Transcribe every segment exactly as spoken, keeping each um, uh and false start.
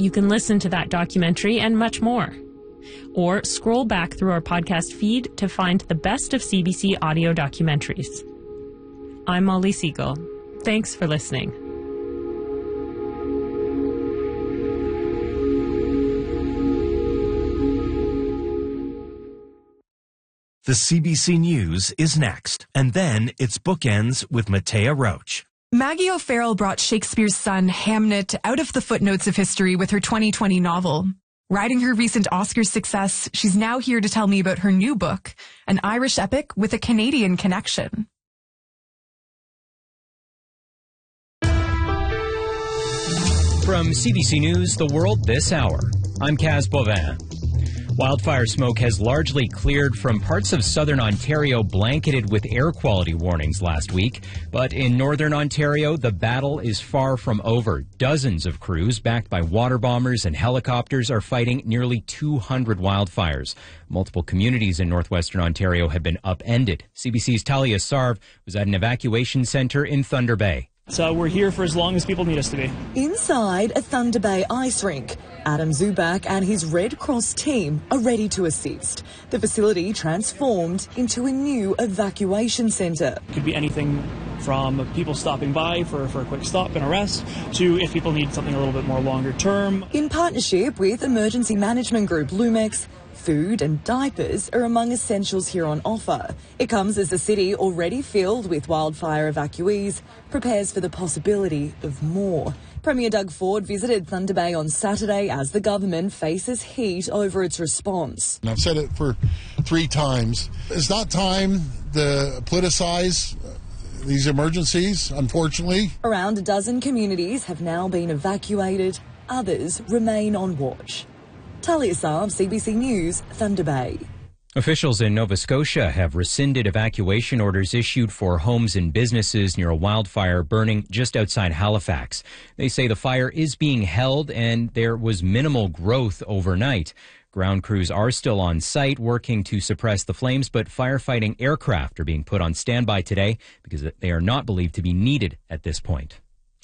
you can listen to that documentary and much more. Or scroll back through our podcast feed to find the best of C B C audio documentaries. I'm Molly Siegel. Thanks for listening. The C B C News is next, and then it's Bookends with Matea Roach. Maggie O'Farrell brought Shakespeare's son, Hamnet, out of the footnotes of history with her twenty twenty novel. Riding her recent Oscar success, she's now here to tell me about her new book, an Irish epic with a Canadian connection. From C B C News, The World This Hour, I'm Kaz Bovin. Wildfire smoke has largely cleared from parts of southern Ontario blanketed with air quality warnings last week. But in northern Ontario, the battle is far from over. Dozens of crews backed by water bombers and helicopters are fighting nearly two hundred wildfires. Multiple communities in northwestern Ontario have been upended. C B C's Talia Sarv was at an evacuation centre in Thunder Bay. So we're here for as long as people need us to be. Inside a Thunder Bay ice rink, Adam Zubak and his Red Cross team are ready to assist. The facility transformed into a new evacuation centre. Could be anything from people stopping by for, for a quick stop and a rest to if people need something a little bit more longer term. In partnership with emergency management group Lumex, food and diapers are among essentials here on offer. It comes as the city, already filled with wildfire evacuees, prepares for the possibility of more. Premier Doug Ford visited Thunder Bay on Saturday as the government faces heat over its response. And I've said it for three times. It's not time to politicize these emergencies, unfortunately. Around a dozen communities have now been evacuated. Others remain on watch. Talia Sarv, C B C News, Thunder Bay. Officials in Nova Scotia have rescinded evacuation orders issued for homes and businesses near a wildfire burning just outside Halifax. They say the fire is being held and there was minimal growth overnight. Ground crews are still on site working to suppress the flames, but firefighting aircraft are being put on standby today because they are not believed to be needed at this point.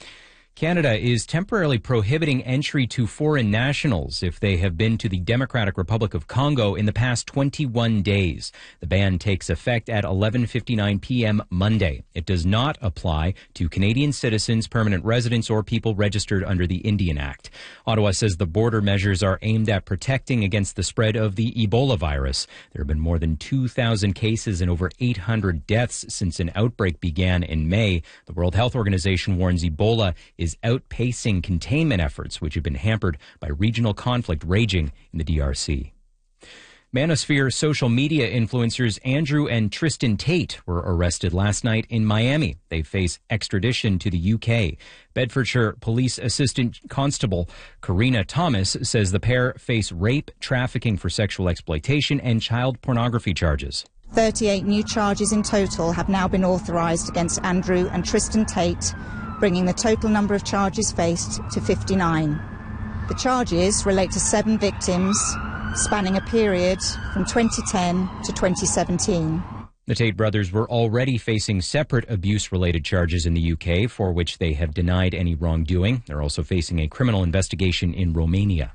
Canada is temporarily prohibiting entry to foreign nationals if they have been to the Democratic Republic of Congo in the past twenty-one days. The ban takes effect at eleven fifty-nine p.m. Monday. It does not apply to Canadian citizens, permanent residents, or people registered under the Indian Act. Ottawa says the border measures are aimed at protecting against the spread of the Ebola virus. There have been more than two thousand cases and over eight hundred deaths since an outbreak began in May. The World Health Organization warns Ebola is outpacing containment efforts, which have been hampered by regional conflict raging in the D R C. Manosphere social media influencers Andrew and Tristan Tate were arrested last night in Miami. They face extradition to the U K. Bedfordshire Police Assistant Constable Karina Thomas says the pair face rape, trafficking for sexual exploitation, and child pornography charges. thirty-eight new charges in total have now been authorised against Andrew and Tristan Tate, bringing the total number of charges faced to fifty-nine. The charges relate to seven victims, spanning a period from twenty ten to twenty seventeen. The Tate brothers were already facing separate abuse-related charges in the U K, for which they have denied any wrongdoing. They're also facing a criminal investigation in Romania.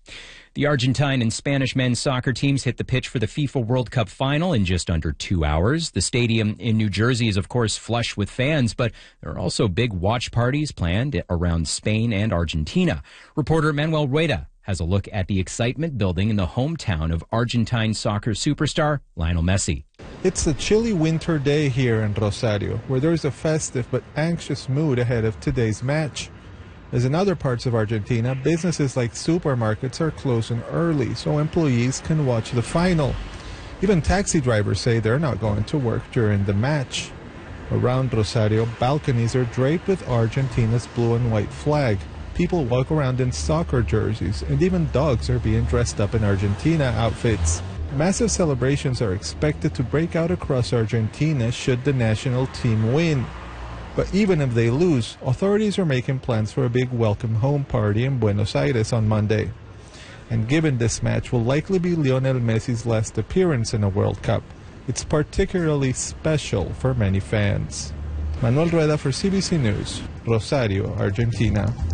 The Argentine and Spanish men's soccer teams hit the pitch for the FIFA World Cup final in just under two hours. The stadium in New Jersey is, of course, flush with fans, but there are also big watch parties planned around Spain and Argentina. Reporter Manuel Rueda has a look at the excitement building in the hometown of Argentine soccer superstar Lionel Messi. It's a chilly winter day here in Rosario, where there's a festive but anxious mood ahead of today's match. As in other parts of Argentina, businesses like supermarkets are closing early so employees can watch the final. Even taxi drivers say they're not going to work during the match. Around Rosario, balconies are draped with Argentina's blue and white flag. People walk around in soccer jerseys, and even dogs are being dressed up in Argentina outfits. Massive celebrations are expected to break out across Argentina should the national team win. But even if they lose, authorities are making plans for a big welcome home party in Buenos Aires on Monday. And given this match will likely be Lionel Messi's last appearance in a World Cup, it's particularly special for many fans. Manuel Rueda for C B C News, Rosario, Argentina.